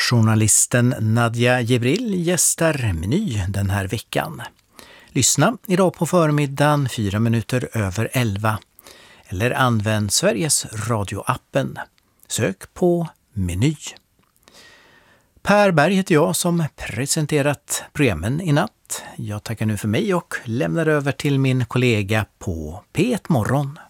Journalisten Nadja Jibril gästar Meny den här veckan. Lyssna idag på förmiddagen 4 minuter över 11. Eller använd Sveriges radioappen. Sök på Meny. Per Berg heter jag som presenterat programmen i natt. Jag tackar nu för mig och lämnar över till min kollega på P1 Morgon.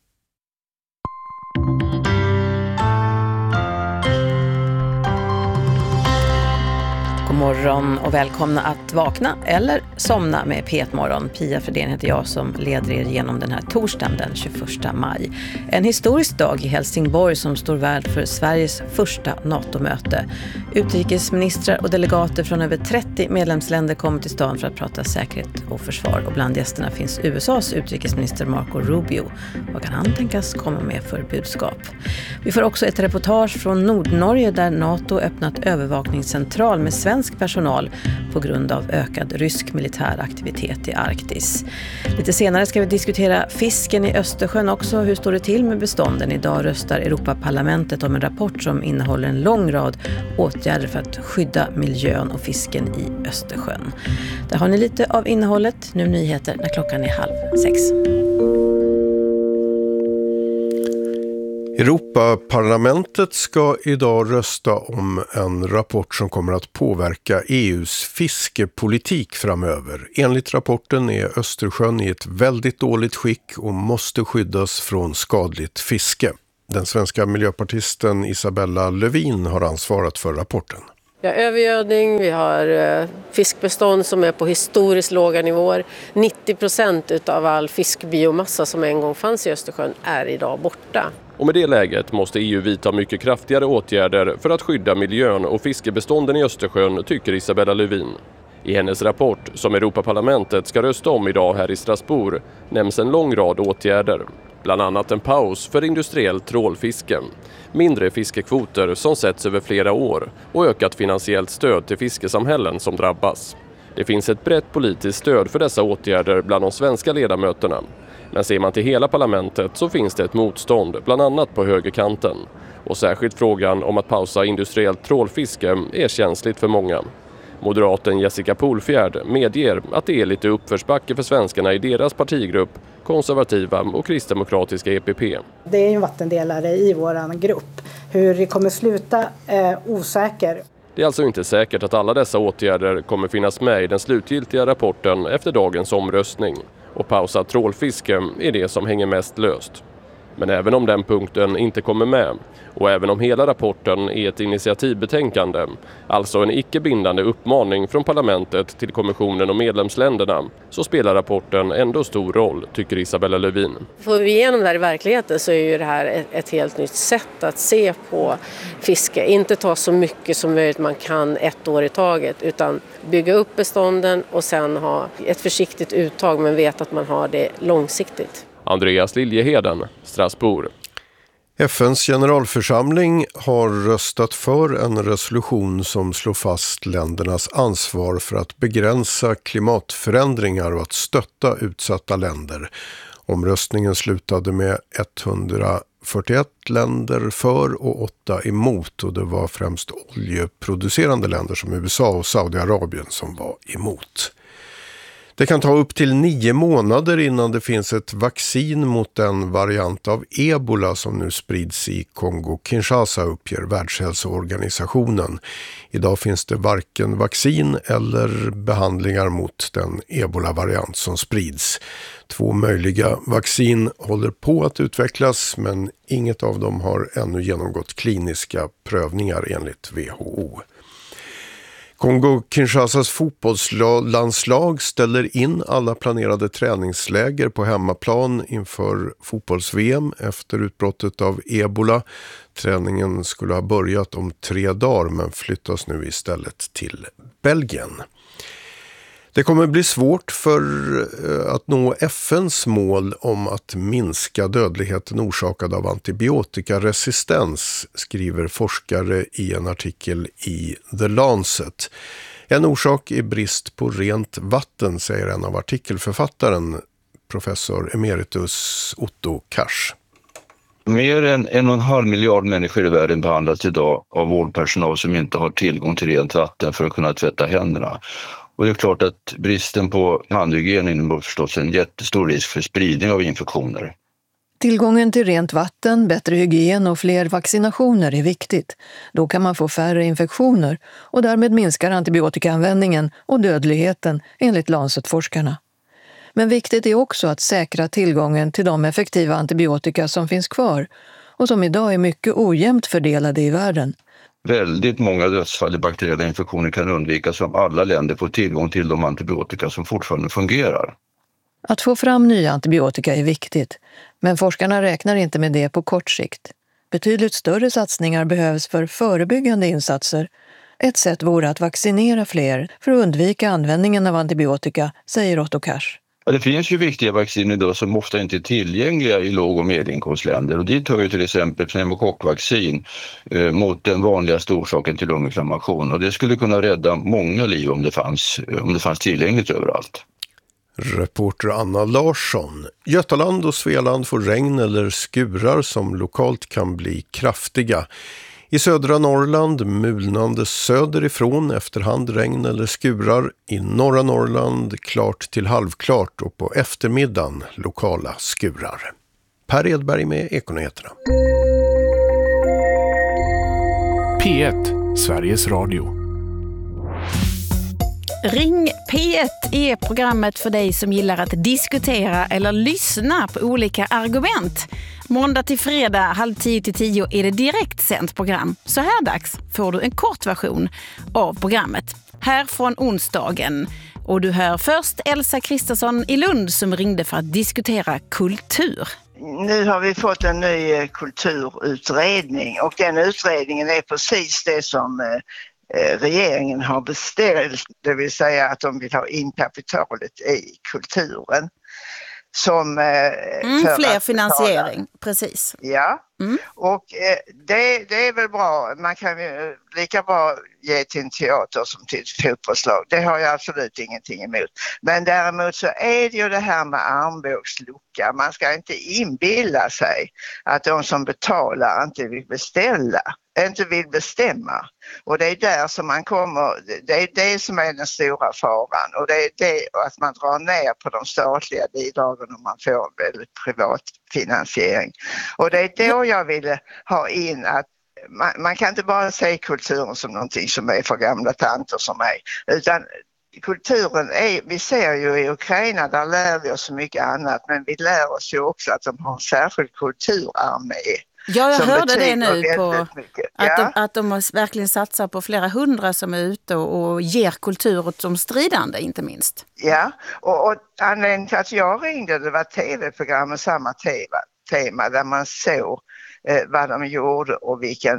God morgon och välkomna att vakna eller somna med P1 Morgon. Pia Fredén heter jag som leder er genom den här torsdagen den 21 maj. En historisk dag i Helsingborg som står värd för Sveriges första NATO-möte. Utrikesministrar och delegater från över 30 medlemsländer kommer till stan för att prata säkerhet och försvar. Och bland gästerna finns USAs utrikesminister Marco Rubio. Vad kan han tänkas komma med för budskap? Vi får också ett reportage från Nordnorge där NATO öppnat övervakningscentral med svensk personal på grund av ökad rysk militär aktivitet i Arktis. Lite senare ska vi diskutera fisken i Östersjön också. Hur står det till med bestånden? Idag röstar Europaparlamentet om en rapport som innehåller en lång rad åtgärder för att skydda miljön och fisken i Östersjön. Där har ni lite av innehållet. Nu nyheter när klockan är 5:30. Europaparlamentet ska idag rösta om en rapport som kommer att påverka EUs fiskepolitik framöver. Enligt rapporten är Östersjön i ett väldigt dåligt skick och måste skyddas från skadligt fiske. Den svenska miljöpartisten Isabella Lövin har ansvarat för rapporten. Vi har övergödning, vi har fiskbestånd som är på historiskt låga nivåer. 90% av all fiskbiomassa som en gång fanns i Östersjön är idag borta. Och med det läget måste EU vidta mycket kraftigare åtgärder för att skydda miljön och fiskebestånden i Östersjön, tycker Isabella Lövin. I hennes rapport, som Europaparlamentet ska rösta om idag här i Strasbourg, nämns en lång rad åtgärder. Bland annat en paus för industriell trålfiske, mindre fiskekvoter som sätts över flera år och ökat finansiellt stöd till fiskesamhällen som drabbas. Det finns ett brett politiskt stöd för dessa åtgärder bland de svenska ledamöterna. Men ser man till hela parlamentet så finns det ett motstånd, bland annat på högerkanten. Och särskilt frågan om att pausa industriellt trålfiske är känsligt för många. Moderaten Jessica Polfjärd medger att det är lite uppförsbacke för svenskarna i deras partigrupp, konservativa och kristdemokratiska EPP. Det är ju en vattendelare i våran grupp. Hur det kommer sluta är osäker. Det är alltså inte säkert att alla dessa åtgärder kommer finnas med i den slutgiltiga rapporten efter dagens omröstning. Och pausa trålfiske är det som hänger mest löst. Men även om den punkten inte kommer med, och även om hela rapporten är ett initiativbetänkande, alltså en icke-bindande uppmaning från parlamentet till kommissionen och medlemsländerna, så spelar rapporten ändå stor roll, tycker Isabella Lövin. Får vi igenom det här i verkligheten så är ju det här ett helt nytt sätt att se på fiske. Inte ta så mycket som möjligt man kan ett år i taget, utan bygga upp bestånden och sen ha ett försiktigt uttag men veta att man har det långsiktigt. Andreas Liljeheden, Strasbourg. FNs generalförsamling har röstat för en resolution som slår fast ländernas ansvar för att begränsa klimatförändringar och att stötta utsatta länder. Omröstningen slutade med 141 länder för och 8 emot, och det var främst oljeproducerande länder som USA och Saudiarabien som var emot. Det kan ta upp till 9 månader innan det finns ett vaccin mot en variant av ebola som nu sprids i Kongo-Kinshasa, uppger Världshälsoorganisationen. Idag finns det varken vaccin eller behandlingar mot den ebola-variant som sprids. 2 möjliga vaccin håller på att utvecklas, men inget av dem har ännu genomgått kliniska prövningar enligt WHO. Kongo-Kinshasas fotbollslandslag ställer in alla planerade träningsläger på hemmaplan inför fotbolls-VM efter utbrottet av ebola. Träningen skulle ha börjat om 3 dagar men flyttas nu istället till Belgien. Det kommer bli svårt för att nå FNs mål om att minska dödligheten orsakad av antibiotikaresistens, skriver forskare i en artikel i The Lancet. En orsak är brist på rent vatten, säger en av artikelförfattaren, professor emeritus Otto Kars. Mer än 1,5 miljard människor i världen behandlas idag av vårdpersonal som inte har tillgång till rent vatten för att kunna tvätta händerna. Och det är klart att bristen på handhygien innebär förstås en jättestor risk för spridning av infektioner. Tillgången till rent vatten, bättre hygien och fler vaccinationer är viktigt. Då kan man få färre infektioner och därmed minskar antibiotikaanvändningen och dödligheten enligt Lancet-forskarna. Men viktigt är också att säkra tillgången till de effektiva antibiotika som finns kvar och som idag är mycket ojämnt fördelade i världen. Väldigt många dödsfall i bakteriella infektioner kan undvikas om alla länder får tillgång till de antibiotika som fortfarande fungerar. Att få fram nya antibiotika är viktigt, men forskarna räknar inte med det på kort sikt. Betydligt större satsningar behövs för förebyggande insatser. Ett sätt vore att vaccinera fler för att undvika användningen av antibiotika, säger Otto Kars. Ja, det finns ju viktiga vacciner idag som ofta inte är tillgängliga i låg- och medelinkomstländer. Och dit hör ju till exempel pneumokockvaccin mot den vanligaste orsaken till lunginflammation. Och det skulle kunna rädda många liv om det fanns tillgängligt överallt. Reporter Anna Larsson. Götaland och Svealand får regn eller skurar som lokalt kan bli kraftiga. I södra Norrland mulnande söderifrån, efterhand regn eller skurar. I norra Norrland klart till halvklart och på eftermiddagen lokala skurar. Per Edberg med Ekonyheterna. P1, Sveriges Radio. Ring P1 är programmet för dig som gillar att diskutera eller lyssna på olika argument. Måndag till fredag 9:30-10 är det direkt sänt program. Så här dags får du en kort version av programmet. Här från onsdagen. Och du hör först Elsa Kristersson i Lund som ringde för att diskutera kultur. Nu har vi fått en ny kulturutredning och den utredningen är precis det som regeringen har beställt, det vill säga att de vill ha in kapitalet i kulturen. Som fler finansiering, precis. Ja, och det är väl bra. Man kan ju lika bra ge till en teater som till ett fotbollslag. Det har jag absolut ingenting emot. Men däremot så är det ju det här med armbågslucka. Man ska inte inbilla sig att de som betalar inte vill bestämma. Och det är där som man kommer, det är det som är den stora faran. Och det är det att man drar ner på de statliga bidragen och man får en väldigt privat finansiering. Och det är då jag ville ha in att man kan inte bara se kulturen som någonting som är för gamla tanter som mig. Utan kulturen är, vi ser ju i Ukraina, där lär vi oss så mycket annat. Men vi lär oss ju också att de har en särskild kulturarmé. Ja, jag hörde det nu på att de verkligen satsar på flera hundra som är ute och ger kultur åt de stridande, inte minst. Ja, och anledningen till att jag ringde, det var tv-program med samma tema där man såg vad de gjorde och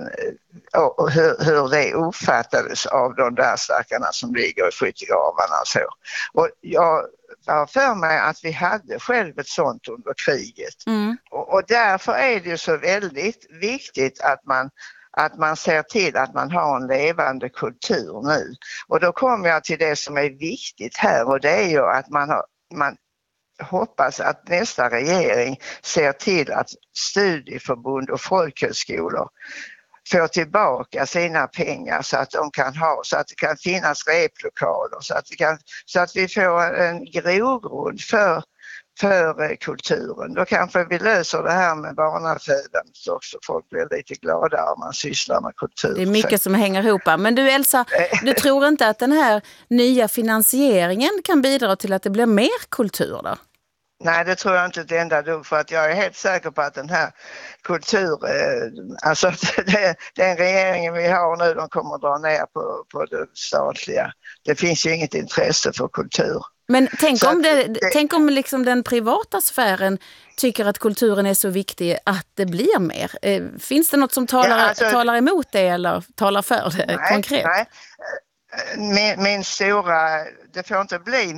hur det uppfattades av de där stackarna som ligger i skyttegravarna och så. Och jag var för mig att vi hade själv ett sånt under kriget. Och därför är det ju så väldigt viktigt att man ser till att man har en levande kultur nu. Och då kommer jag till det som är viktigt här, och det är ju att man hoppas att nästa regering ser till att studieförbund och folkhögskolor får tillbaka sina pengar så att de kan ha, så att det kan finnas replokaler, så att vi får en grogrund för kulturen. Då kanske vi löser det här med barnafödandet också. Folk blir lite gladare om man sysslar med kultur. Det är mycket som hänger ihop. Men du Elsa, du tror inte att den här nya finansieringen kan bidra till att det blir mer kultur då? Nej, det tror jag inte ett enda dugg, för att jag är helt säker på att den här alltså den regeringen vi har nu, de kommer att dra ner på det statliga. Det finns ju inget intresse för kultur. Men tänk om liksom den privata sfären tycker att kulturen är så viktig att det blir mer. Finns det något som talar emot det eller talar för det konkret? Nej. Min stora, det får inte bli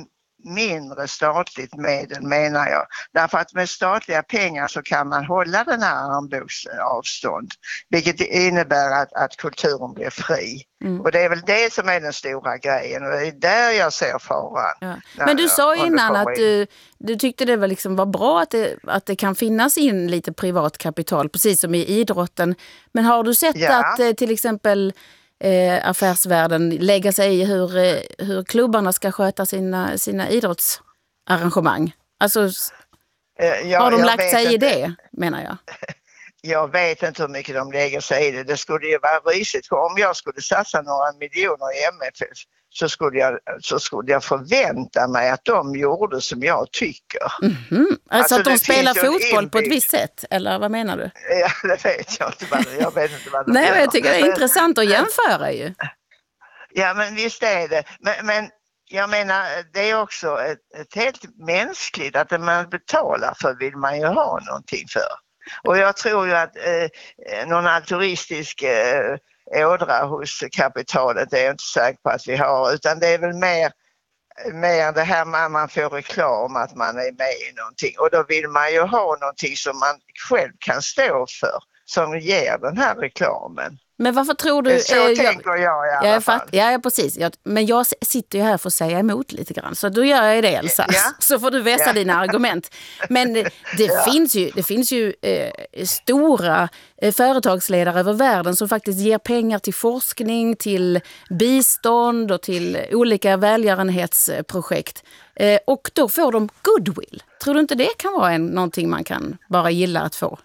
mindre statligt medel, menar jag. Därför att med statliga pengar så kan man hålla den här armbågsavstånd, vilket innebär att kulturen blir fri. Och det är väl det som är den stora grejen och det är där jag ser faran. Ja. Men du sa innan att du tyckte det var bra att det kan finnas in lite privat kapital, precis som i idrotten. Men har du sett att till exempel affärsvärlden lägger sig i hur klubbarna ska sköta sina idrottsarrangemang? Alltså, har de lagt sig i det, menar jag? Jag vet inte hur mycket de lägger sig i det. Det skulle ju vara risigt. För om jag skulle satsa några miljoner i MFF så skulle jag förvänta mig att de gjorde som jag tycker. Mm-hmm. Alltså att de spelar fotboll på ett visst sätt, eller vad menar du? Ja, det vet jag inte. Jag vet inte vad de Nej, men jag tycker det är intressant att jämföra ju. Ja, men visst är det. Men jag menar, det är också ett helt mänskligt att man betalar för vill man ju ha någonting för. Och jag tror ju att någon altruistisk ådra hos kapitalet är jag inte säker på att vi har, utan det är väl mer det här man får reklam att man är med i någonting och då vill man ju ha någonting som man själv kan stå för som ger den här reklamen. Men varför tror du... Så tänker jag i alla fall. Ja, precis. Men jag sitter ju här för att säga emot lite grann. Så då gör jag det, Elsa. Ja. Så får du vässa dina argument. Men det finns ju stora företagsledare över världen som faktiskt ger pengar till forskning, till bistånd och till olika välgörenhetsprojekt. Och då får de goodwill. Tror du inte det kan vara någonting man kan bara gilla att få?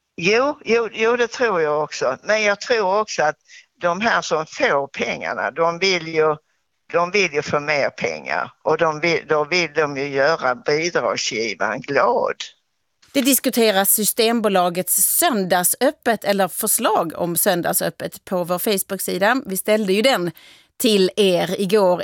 Jo, det tror jag också. Men jag tror också att de här som får pengarna, de vill ju få mer pengar. Och då vill de ju göra bidragsgivaren glad. Det diskuteras Systembolagets söndagsöppet eller förslag om söndagsöppet på vår Facebook-sida. Vi ställde ju den till er igår